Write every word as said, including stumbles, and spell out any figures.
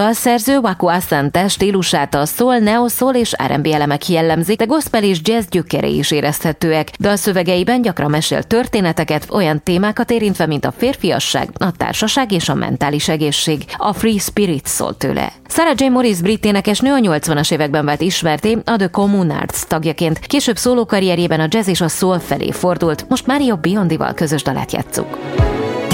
dalszerző Waku Asante stílusát a soul, neo-soul és er and bé elemek jellemzik, de gospel és jazz gyökerei is érezhetőek. Dalszövegeiben gyakran mesél történeteket, olyan témákat érintve, mint a férfiasság, a társaság és a mentális egészség. A Free Spirit szól tőle. Sarah J. Morris brit énekesnő a nyolcvanas években vált ismerté a The Communards tagjaként. Később szólókarrierjében a jazz és a soul felé fordult, most Mario Biondival közös dalát játsszuk.